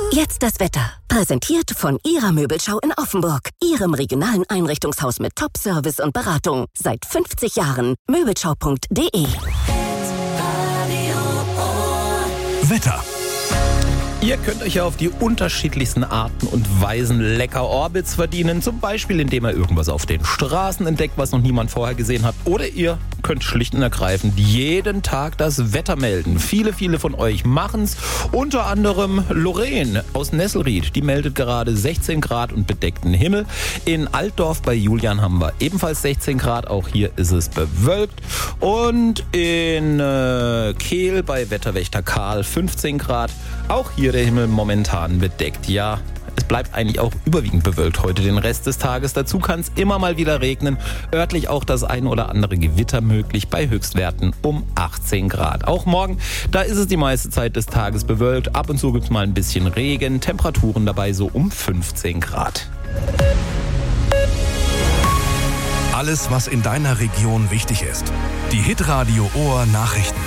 Jetzt das Wetter. Präsentiert von Ihrer Möbelschau in Offenburg. Ihrem regionalen Einrichtungshaus mit Top-Service und Beratung. Seit 50 Jahren. Möbelschau.de. Wetter. Ihr könnt euch ja auf die unterschiedlichsten Arten und Weisen lecker Orbits verdienen. Zum Beispiel, indem ihr irgendwas auf den Straßen entdeckt, was noch niemand vorher gesehen hat. Oder ihr könnt schlicht und ergreifend jeden Tag das Wetter melden. Viele von euch machen's. Unter anderem Lorraine aus Nesselried. Die meldet gerade 16 Grad und bedeckten Himmel. In Altdorf bei Julian haben wir ebenfalls 16 Grad. Auch hier ist es bewölkt. Und in Kehl bei Wetterwächter Karl 15 Grad. Auch hier der Himmel momentan bedeckt. Ja, es bleibt eigentlich auch überwiegend bewölkt heute den Rest des Tages. Dazu kann es immer mal wieder regnen. Örtlich auch das ein oder andere Gewitter möglich bei Höchstwerten um 18 Grad. Auch morgen, da ist es die meiste Zeit des Tages bewölkt. Ab und zu gibt es mal ein bisschen Regen. Temperaturen dabei so um 15 Grad. Alles, was in deiner Region wichtig ist. Die Hitradio Ohr Nachrichten.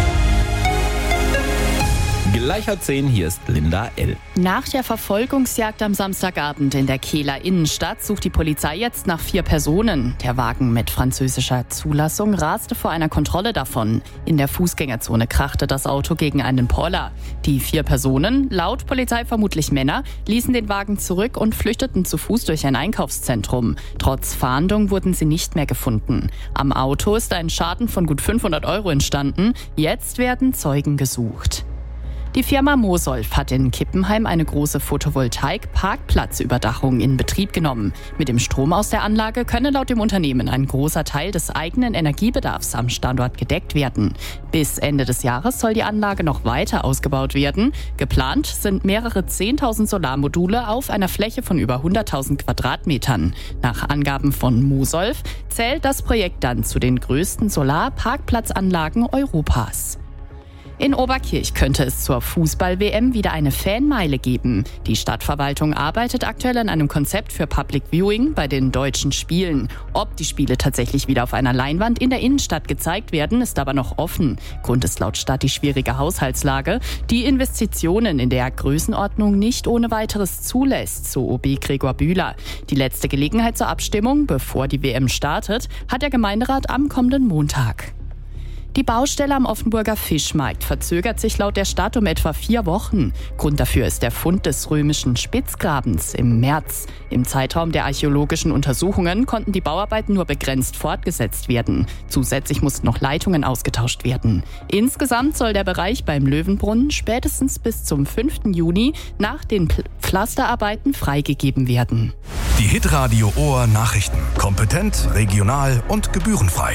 Gleich 10, hier ist Linda L. Nach der Verfolgungsjagd am Samstagabend in der Kehler Innenstadt sucht die Polizei jetzt nach 4 Personen. Der Wagen mit französischer Zulassung raste vor einer Kontrolle davon. In der Fußgängerzone krachte das Auto gegen einen Poller. Die 4 Personen, laut Polizei vermutlich Männer, ließen den Wagen zurück und flüchteten zu Fuß durch ein Einkaufszentrum. Trotz Fahndung wurden sie nicht mehr gefunden. Am Auto ist ein Schaden von gut 500 € entstanden. Jetzt werden Zeugen gesucht. Die Firma Mosolf hat in Kippenheim eine große Photovoltaik-Parkplatzüberdachung in Betrieb genommen. Mit dem Strom aus der Anlage könne laut dem Unternehmen ein großer Teil des eigenen Energiebedarfs am Standort gedeckt werden. Bis Ende des Jahres soll die Anlage noch weiter ausgebaut werden. Geplant sind mehrere 10.000 Solarmodule auf einer Fläche von über 100.000 Quadratmetern. Nach Angaben von Mosolf zählt das Projekt dann zu den größten Solarparkplatzanlagen Europas. In Oberkirch könnte es zur Fußball-WM wieder eine Fanmeile geben. Die Stadtverwaltung arbeitet aktuell an einem Konzept für Public Viewing bei den deutschen Spielen. Ob die Spiele tatsächlich wieder auf einer Leinwand in der Innenstadt gezeigt werden, ist aber noch offen. Grund ist laut Stadt die schwierige Haushaltslage, die Investitionen in der Größenordnung nicht ohne weiteres zulässt, so OB Gregor Bühler. Die letzte Gelegenheit zur Abstimmung, bevor die WM startet, hat der Gemeinderat am kommenden Montag. Die Baustelle am Offenburger Fischmarkt verzögert sich laut der Stadt um etwa 4 Wochen. Grund dafür ist der Fund des römischen Spitzgrabens im März. Im Zeitraum der archäologischen Untersuchungen konnten die Bauarbeiten nur begrenzt fortgesetzt werden. Zusätzlich mussten noch Leitungen ausgetauscht werden. Insgesamt soll der Bereich beim Löwenbrunnen spätestens bis zum 5. Juni nach den Pflasterarbeiten freigegeben werden. Die Hitradio Ohr Nachrichten. Kompetent, regional und gebührenfrei.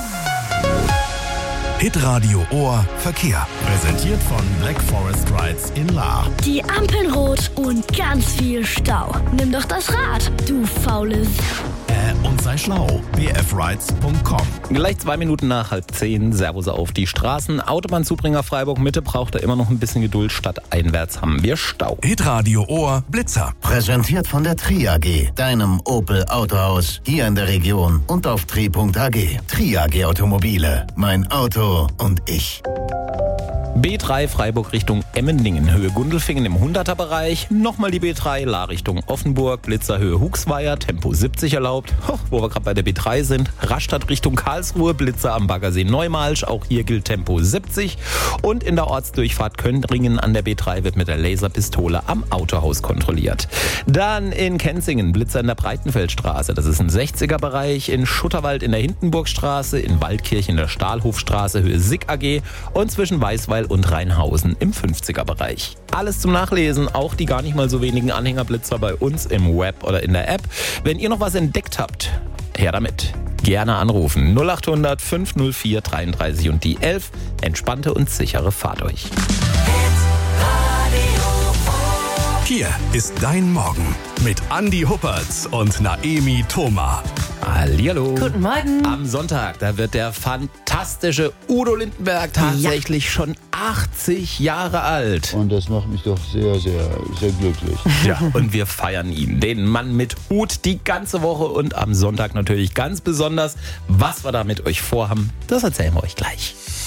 Hitradio Ohr Verkehr. Präsentiert von Black Forest Rides in Lahr. Die Ampeln rot und ganz viel Stau. Nimm doch das Rad, du faule Und sei schlau. bfrides.com. Gleich 2 Minuten nach 9:30. Servus auf die Straßen. Autobahnzubringer Freiburg Mitte braucht da immer noch ein bisschen Geduld. Stadteinwärts haben wir Stau. Hitradio Ohr Blitzer. Präsentiert von der Tri AG, deinem Opel Autohaus hier in der Region und auf tri.ag. Tri AG Automobile. Mein Auto und ich. B3 Freiburg Richtung Emmendingen, Höhe Gundelfingen im 100er-Bereich. Nochmal die B3, Lahr Richtung Offenburg, Blitzer Höhe Huxweier, Tempo 70 erlaubt. Wo wir gerade bei der B3 sind, Rastatt Richtung Karlsruhe, Blitzer am Baggersee Neumalsch, auch hier gilt Tempo 70. Und in der Ortsdurchfahrt Köntringen an der B3 wird mit der Laserpistole am Autohaus kontrolliert. Dann in Kenzingen, Blitzer in der Breitenfeldstraße, das ist im 60er-Bereich. In Schutterwald in der Hindenburgstraße, in Waldkirch in der Stahlhofstraße, Höhe Sick AG und zwischen Weißweil und Rheinhausen im 50er-Bereich. Alles zum Nachlesen, auch die gar nicht mal so wenigen Anhängerblitzer bei uns im Web oder in der App. Wenn ihr noch was entdeckt habt, her damit. Gerne anrufen. 0800 504 33 und die 11. Entspannte und sichere Fahrt euch. Hier ist dein Morgen mit Andi Huppertz und Naemi Thoma. Hallihallo. Guten Morgen. Am Sonntag, da wird der fantastische Udo Lindenberg tatsächlich schon 80 Jahre alt. Und das macht mich doch sehr, sehr, sehr glücklich. Ja, und wir feiern ihn, den Mann mit Hut, die ganze Woche und am Sonntag natürlich ganz besonders. Was wir da mit euch vorhaben, das erzählen wir euch gleich.